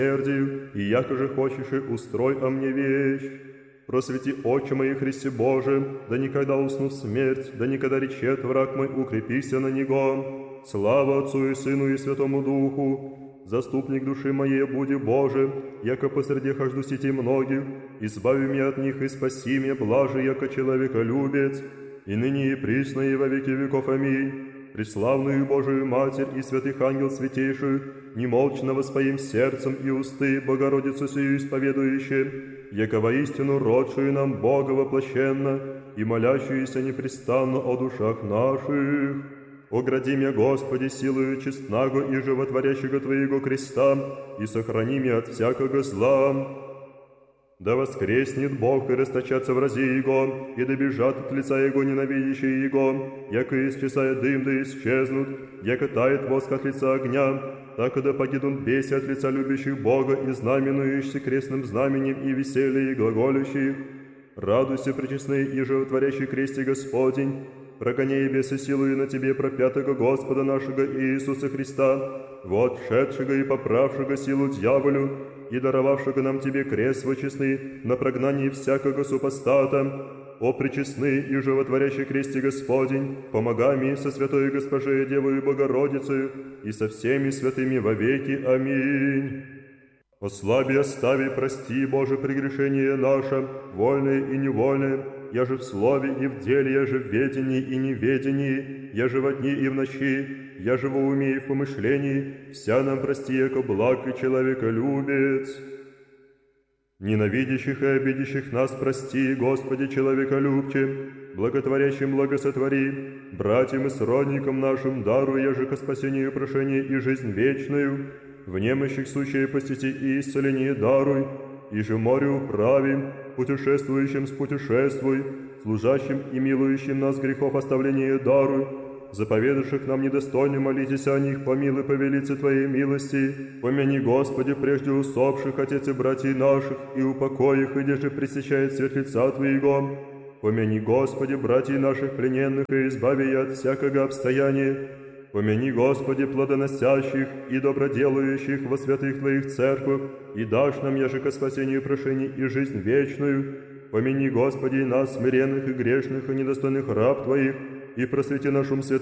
милосердию, и яко же хочешь, и устрой о мне вещь. Просвети очи мои, Христе Боже, да никогда усну в смерть, да никогда речет враг мой, укрепися на него. Слава Отцу и Сыну и Святому Духу, заступник души моей, буди Боже, яко посреди хожду сети многих, избави меня от них и спаси меня, блаже, яко человеколюбец, и ныне и присно и во веки веков. Аминь. Преславную Божию Матерь и святых ангел святейшую, немолчно воспоим сердцем и усты Богородицу сию исповедующие, яко воистину родшую нам Бога воплощенно и молящуюся непрестанно о душах наших. Огради меня, Господи, силою честного и животворящего Твоего креста, и сохрани меня от всякого зла. Да воскреснет Бог и расточатся врази Его, и да бежат от лица Его ненавидящие Его, яко исчезая дым, да исчезнут, яко тает воск от лица огня, так и да погибнут беси от лица любящих Бога и знаменующихся крестным знаменем и веселье и глаголющих. Радуйся, пречестный и животворящий кресте Господень, прогоняй бесы силою на Тебе пропятого Господа нашего Иисуса Христа, вот шедшего и поправшего силу дьяволю, и даровавшего нам Тебе крест свой честный на прогнании всякого супостата. О пречестный и животворящий кресте Господень, помогай мне со святой Госпожей Девою Богородицею и со всеми святыми вовеки. Аминь. Ослаби, остави, прости, Боже, прегрешение наше, вольное и невольное, я же в слове и в деле, я же в ведении и неведении, я же во дни и в ночи, я же во уме и в помышлении, вся нам прости, яко благ и человеколюбец. Ненавидящих и обидящих нас прости, Господи, человеколюбче, благотворящим благосотвори, братьям и сродникам нашим даруй, я же ко спасению прошение и жизнь вечную, в немощих сущее посети и исцеление даруй, и же морю правим, путешествующим спутешествуй, служащим и милующим нас грехов оставление даруй, заповедавших нам недостойно молитесь о них, помилуй по велице Твоей милости, помяни, Господи, прежде усопших, отец и братьев наших, и упокой их, где же пресечает свет лица Твоего. Помяни, Господи, братьев наших плененных, и избави от всякого обстояния. Помяни, Господи, плодоносящих и доброделающих во святых Твоих церквах, и дашь нам, яже ко спасению прошений и жизнь вечную. Помяни, Господи, нас, смиренных и грешных, и недостойных раб Твоих, и просвети нашу святую